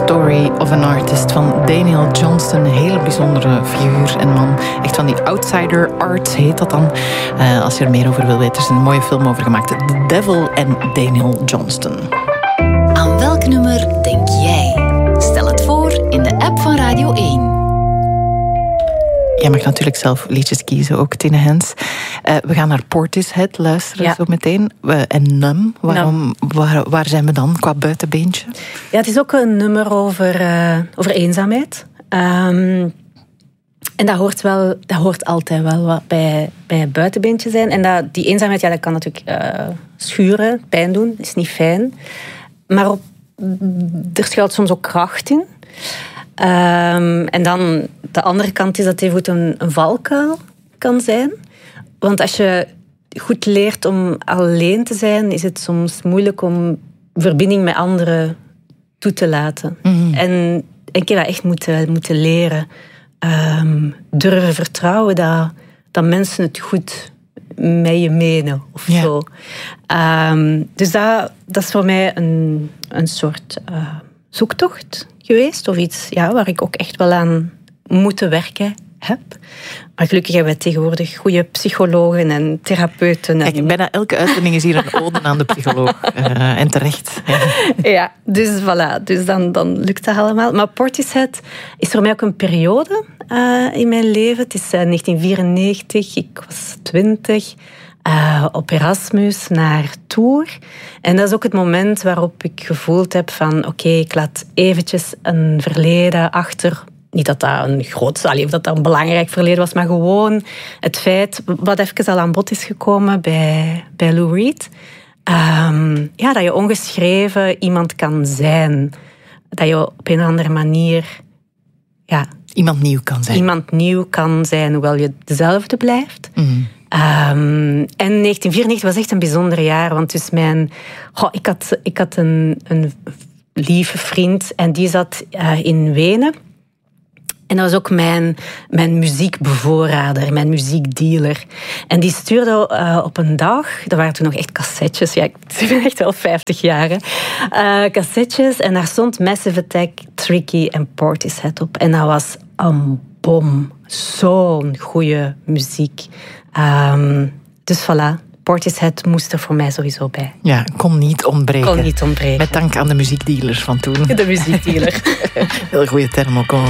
Story of an Artist van Daniel Johnston. Een hele bijzondere figuur en man. Echt van die outsider art heet dat dan. Als je er meer over wil weten, er is een mooie film over gemaakt. The Devil en Daniel Johnston. Aan welk nummer denk jij? Stel het voor in de app van Radio 1. Jij mag natuurlijk zelf liedjes kiezen, ook Tine Hens. We gaan naar Portishead luisteren zo meteen. En Numb, waar zijn we dan qua buitenbeentje? Ja, het is ook een nummer over eenzaamheid. En dat hoort altijd wel wat bij buitenbeentje zijn. En die eenzaamheid, dat kan natuurlijk schuren, pijn doen. Dat is niet fijn. Maar er schuilt soms ook kracht in. En dan de andere kant is dat even een valkuil kan zijn. Want als je goed leert om alleen te zijn, is het soms moeilijk om verbinding met anderen toe te laten. Mm-hmm. En ik heb dat echt moeten leren. Durven vertrouwen dat mensen het goed met je menen of zo. Dus dat is voor mij een soort zoektocht geweest. Of iets waar ik ook echt wel aan moeten werken heb. Maar gelukkig hebben we tegenwoordig goede psychologen en therapeuten. Kijk, bijna elke uitzending is hier een ode aan de psycholoog. En terecht. Ja, dus voilà. Dus dan lukt dat allemaal. Maar Portishead is voor mij ook een periode in mijn leven. Het is 1994, ik was 20... op Erasmus naar Tours. En dat is ook het moment waarop ik gevoeld heb van oké, ik laat eventjes een verleden achter. Niet dat dat een groot, of dat een belangrijk verleden was, maar gewoon het feit, wat even al aan bod is gekomen bij Lou Reed. Dat je ongeschreven iemand kan zijn. Dat je op een of andere manier iemand nieuw kan zijn. Hoewel je dezelfde blijft. Mm. En 1994 was echt een bijzonder jaar, want dus ik had een lieve vriend en die zat in Wenen. En dat was ook mijn muziekbevoorrader, mijn muziekdealer. En die stuurde op een dag, dat waren toen nog echt cassettes, ik ben echt wel 50 jaar, cassettes, en daar stond Massive Attack, Tricky en Portishead op. En dat was een bom. Zo'n goede muziek. Dus voilà, Portishead moest er voor mij sowieso bij. Ja, kon niet ontbreken. Met dank aan de muziekdealers van toen. De muziekdealer. Heel goede term ook.